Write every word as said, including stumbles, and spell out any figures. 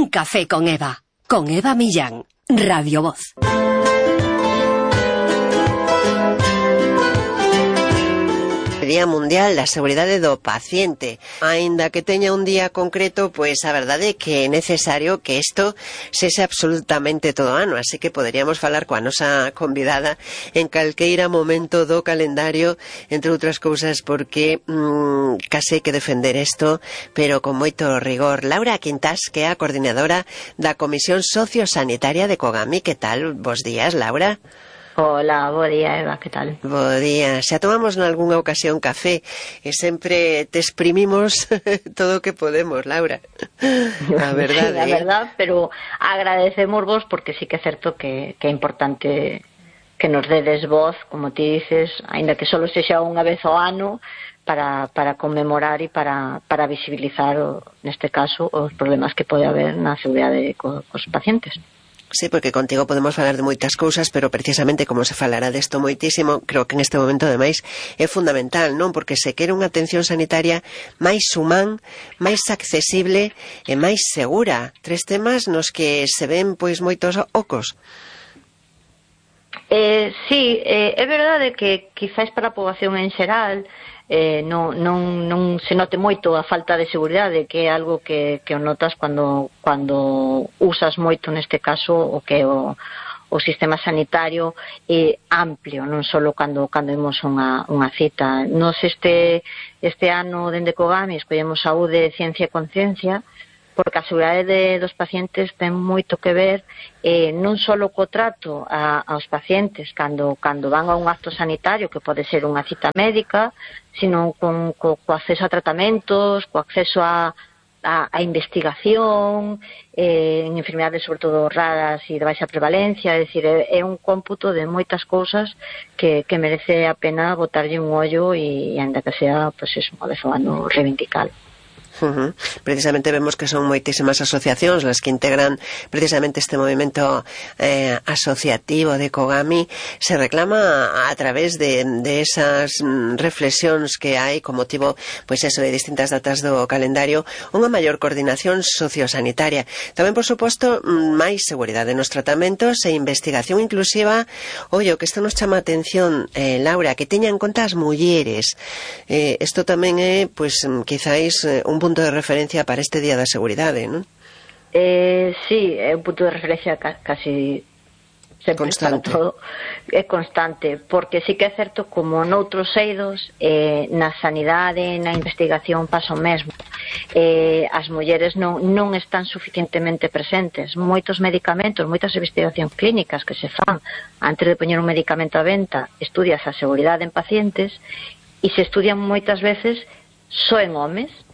Un café con Eva, con Eva Millán, Radio Voz. Día Mundial da Seguridade do Paciente. Aínda que teña un día concreto, pois a verdade é que é necesario que isto sexa absolutamente todo ano, así que poderíamos falar coa nosa convidada en calqueira momento do calendario, entre outras cousas porque mmm, case hai que defender isto, pero con moito rigor. Laura Quintas, que é a coordinadora da Comisión Sociosanitaria de Cogami. Que tal? Bos días, Laura. Hola, bo día, Eva, que tal? Bo día. Xa tomamos nalgúnha ocasión café e sempre te exprimimos todo o que podemos, Laura. A verdade. Sí, a verdad, pero agradecemos vos porque sí que é certo que, que é importante que nos dedes voz, como ti dices, aínda que solo sexa unha vez ao ano, para, para conmemorar e para, para visibilizar, o, neste caso, os problemas que pode haber na seguridade co, cos pacientes. Sí, porque contigo podemos falar de moitas cousas, pero precisamente como se falará desto moitísimo, creo que en este momento ademais é fundamental, non? Porque se quere unha atención sanitaria máis humán, máis accesible e máis segura. Tres temas nos que se ven pois moitos ocos. Eh, sí, eh, é verdade que quizáis para a poboación en xeral eh, non, non, non se note moito a falta de seguridade, que é algo que, que o notas cando, cando usas moito, neste caso, o que é o, o sistema sanitario é amplio, non só cando, cando imos unha, unha cita. Nos este, este ano, dende Cogami, escollemos saúde, ciencia e conciencia, porque a seguridade de, dos pacientes ten moito que ver eh, non só co trato a, aos pacientes cando, cando van a un acto sanitario, que pode ser unha cita médica, sino con, co, co acceso a tratamentos, co acceso a, a, a investigación, eh, en enfermedades sobre todo raras e de baixa prevalencia. É dicir, é, é un cómputo de moitas cousas que, que merece a pena botarlle un ollo e, e ainda que sea, pues, eso, unha vez ao ano reivindicar. Uh-huh. Precisamente vemos que son moitísimas asociacións las que integran precisamente este movimento eh, asociativo de Cogami. Se reclama a través de, de esas mm, reflexións que hai con motivo, pois eso, de distintas datas do calendario, unha maior coordinación sociosanitaria. Tamén, por suposto, máis seguridade nos tratamentos e investigación inclusiva. Ollo, que isto nos chama a atención, eh, Laura, que teña en conta as mulleres. Eh, isto tamén é, pois, quizáis eh, un punto de referencia para este Día da Seguridade, non? Eh, sí, é un punto de referencia casi sempre constante. Para todo. É constante, porque sí que é certo, como noutros eidos, eh, na sanidade, na investigación pasa o mesmo. Eh, as mulleres non, non están suficientemente presentes. Moitos medicamentos, moitas investigacións clínicas que se fan antes de poñer un medicamento á venta, estudias a seguridade en pacientes e se estudian moitas veces só en homes.